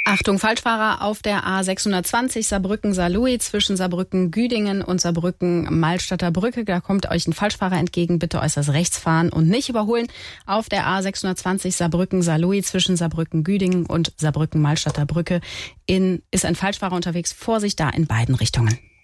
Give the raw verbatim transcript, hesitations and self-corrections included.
Achtung, Falschfahrer auf der A sechshundertzwanzig Saarbrücken-Saarlouis zwischen Saarbrücken-Güdingen und Saarbrücken-Malstadter Brücke. Da kommt euch ein Falschfahrer entgegen. Bitte äußerst rechts fahren und nicht überholen. Auf der A sechshundertzwanzig Saarbrücken-Saarlouis zwischen Saarbrücken-Güdingen und Saarbrücken-Malstadter Brücke in, ist ein Falschfahrer unterwegs. Vorsicht da in beiden Richtungen.